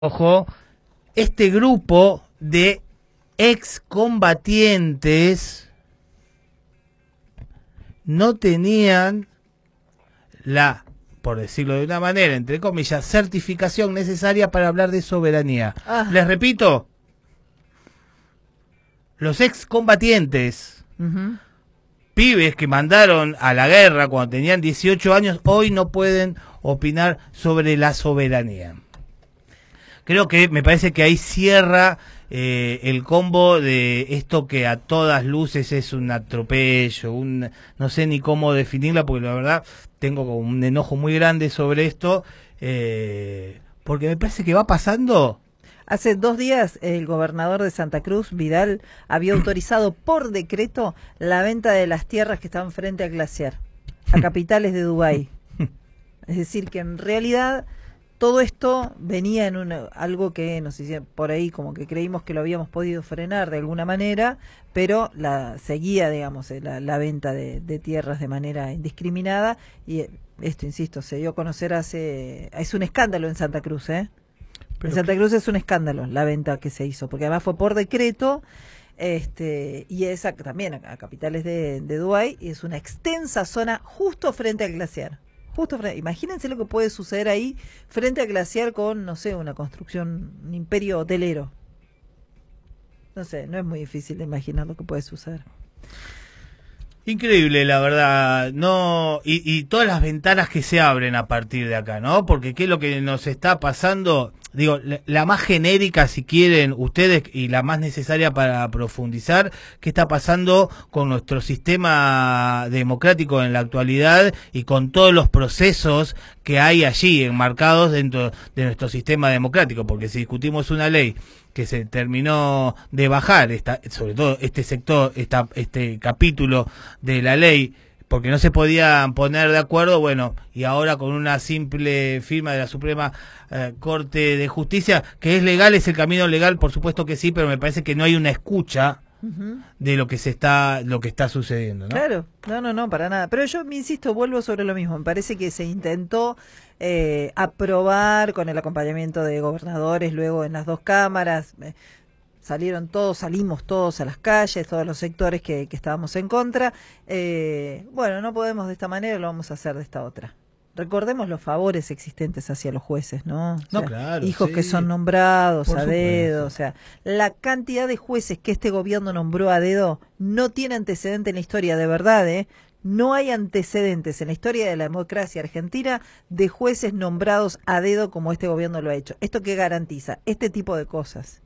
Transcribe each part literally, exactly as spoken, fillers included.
Ojo, este grupo de excombatientes no tenían la, por decirlo de una manera, entre comillas, certificación necesaria para hablar de soberanía. Ah. Les repito, los excombatientes, uh-huh. pibes que mandaron a la guerra cuando tenían dieciocho años, hoy no pueden opinar sobre la soberanía. Creo que me parece que ahí cierra eh, el combo de esto que a todas luces es un atropello, un no sé ni cómo definirla, porque la verdad tengo como un enojo muy grande sobre esto, eh, porque me parece que va pasando. Hace dos días el gobernador de Santa Cruz, Vidal, había autorizado por decreto la venta de las tierras que estaban frente al glaciar, a capitales de Dubái. Es decir, que en realidad todo esto venía en una, algo que nos hicieron por ahí, como que creímos que lo habíamos podido frenar de alguna manera, pero la seguía, digamos, la, la venta de, de tierras de manera indiscriminada. Y esto, insisto, se dio a conocer hace... Es un escándalo en Santa Cruz, ¿eh? En Santa Cruz es un escándalo la venta que se hizo, porque además fue por decreto, este y es a, también a, a capitales de, de Dubái, y es una extensa zona justo frente al glaciar. Justo frente, imagínense lo que puede suceder ahí frente al glaciar con, no sé, una construcción, un imperio hotelero. No sé, no es muy difícil de imaginar lo que puede suceder. Increíble, la verdad, no y, y todas las ventanas que se abren a partir de acá, ¿no? Porque qué es lo que nos está pasando, digo, la, la más genérica, si quieren ustedes, y la más necesaria para profundizar, qué está pasando con nuestro sistema democrático en la actualidad y con todos los procesos que hay allí enmarcados dentro de nuestro sistema democrático, porque si discutimos una ley que se terminó de bajar, esta, sobre todo este sector, esta, este capítulo de la ley, porque no se podían poner de acuerdo, bueno, y ahora con una simple firma de la Suprema eh, Corte de Justicia, que es legal, es el camino legal, por supuesto que sí, pero me parece que no hay una escucha uh-huh. de lo que se está, lo que está sucediendo, ¿no? Claro, no, no, no, para nada. Pero yo me insisto, vuelvo sobre lo mismo. Me parece que se intentó eh, aprobar con el acompañamiento de gobernadores, luego en las dos cámaras. Eh, salieron todos, salimos todos a las calles, todos los sectores que, que estábamos en contra. Eh, bueno, no podemos de esta manera, lo vamos a hacer de esta otra. Recordemos los favores existentes hacia los jueces, ¿no? O sea, no, claro, hijos sí. que son nombrados Por a supuesto. dedo, o sea, la cantidad de jueces que este gobierno nombró a dedo no tiene antecedente en la historia, de verdad, ¿eh? No hay antecedentes en la historia de la democracia argentina de jueces nombrados a dedo como este gobierno lo ha hecho. ¿Esto qué garantiza? Este tipo de cosas.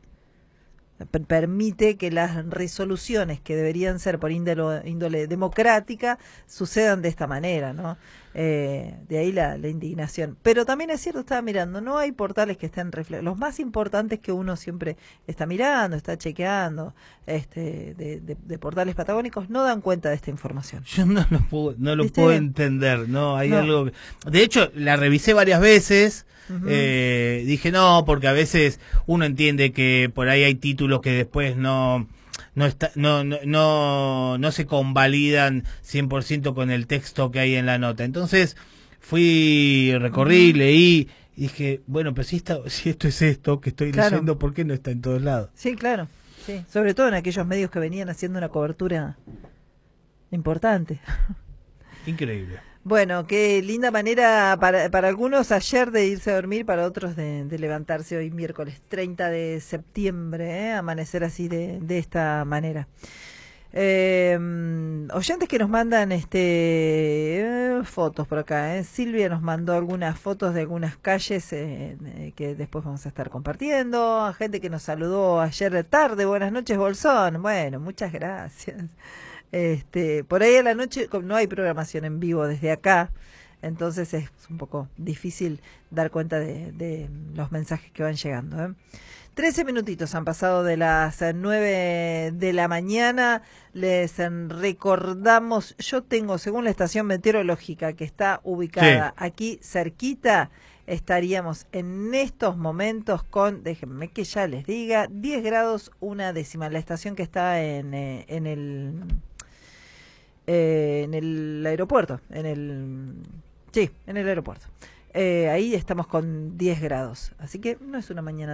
Permite que las resoluciones que deberían ser por índole, índole democrática sucedan de esta manera, ¿no? Eh, de ahí la, la indignación. Pero también es cierto, estaba mirando, no hay portales que estén reflejados. Los más importantes que uno siempre está mirando, está chequeando, este, de, de, de portales patagónicos, no dan cuenta de esta información. Yo no lo puedo, no lo ¿Viste? puedo entender, ¿no? Hay no. algo... De hecho, la revisé varias veces. Uh-huh. eh, dije no, porque a veces uno entiende que por ahí hay títulos que después no no está, no, no, no, no se convalidan cien por ciento con el texto que hay en la nota. Entonces fui, recorrí, uh-huh. leí y dije, bueno, pero si, esta, si esto es esto que estoy claro. leyendo, ¿por qué no está en todos lados? Sí, claro, sí. Sobre todo en aquellos medios que venían haciendo una cobertura importante. Increíble. Bueno, qué linda manera para, para algunos ayer de irse a dormir, para otros de, de levantarse hoy miércoles treinta de septiembre, ¿eh? Amanecer así de, de esta manera. Eh, oyentes que nos mandan este eh, fotos por acá, ¿eh? Silvia nos mandó algunas fotos de algunas calles eh, eh, que después vamos a estar compartiendo. Gente que nos saludó ayer de tarde, buenas noches Bolsón. Bueno, muchas gracias. Este, por ahí a la noche no hay programación en vivo desde acá, entonces es un poco difícil dar cuenta de, de los mensajes que van llegando, ¿eh? Trece minutitos han pasado de las nueve de la mañana. Les recordamos, yo tengo, según la estación meteorológica que está ubicada sí. aquí cerquita, estaríamos en estos momentos con, déjenme que ya les diga, diez grados una décima. La estación que está en, eh, en el... Eh, en el aeropuerto, en el sí, en el aeropuerto. eh, ahí estamos con diez grados. Así que no es una mañana